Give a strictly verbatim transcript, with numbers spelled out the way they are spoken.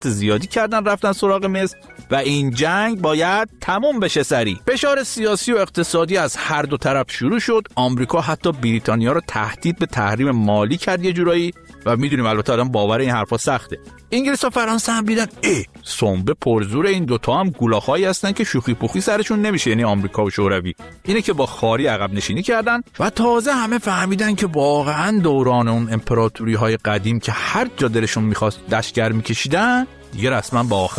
زیادی کردن رفتن سراغ مصر و این جنگ باید تموم بشه سری. فشار سیاسی و اقتصادی از هر دو طرف شروع شد. آمریکا حتی بریتانیا رو تهدید به تحریم مالی کرد یه جورایی و میدونیم البته آدم باور این حرفا سخته. انگلیس و فرانسه هم دیدن ای سنبه پرزور این دوتا هم گولاخایی هستن که شوخی پوخی سرشون نمیشه، یعنی آمریکا و شوروی. اینه که با خاری عقب نشینی کردن و تازه همه فهمیدن که واقعا دوران اون امپراتوری های قدیم که هر جا دلشون میخواست لشکر میکشیدن دیگه رسما با آخر